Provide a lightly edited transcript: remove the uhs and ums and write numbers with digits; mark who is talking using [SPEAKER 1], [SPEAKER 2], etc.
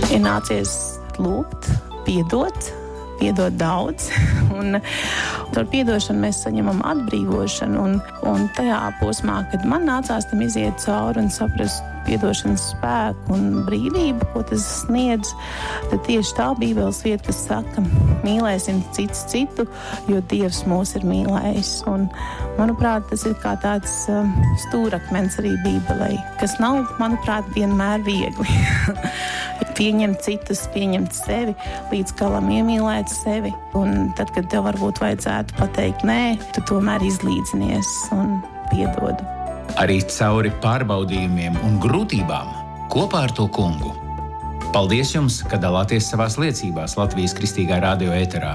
[SPEAKER 1] Ir nācies lūgt, piedot daudz, un ar piedošanu mēs saņemam atbrīvošanu, un tajā posmā, kad man nācās tam iziet cauri un saprast piedošanas spēku un brīvību, ko tas sniedz, tad tieši tā Bībeles vieta, kas saka, mīlēsim cits citu, jo Dievs mūs ir mīlējis. Un, manuprāt, tas ir kā tāds stūrakmens arī Bībelei, kas nav, manuprāt, vienmēr viegli. Pieņemt citus, pieņemt sevi, līdz galam iemīlēt sevi. Un tad, kad tev varbūt vajadzētu pateikt nē, tu tomēr izlīdzinies un piedod.
[SPEAKER 2] Arī cauri pārbaudījumiem un grūtībām kopā ar to kungu. Paldies jums, ka dalāties savās liecībās Latvijas Kristīgā radio ēterā.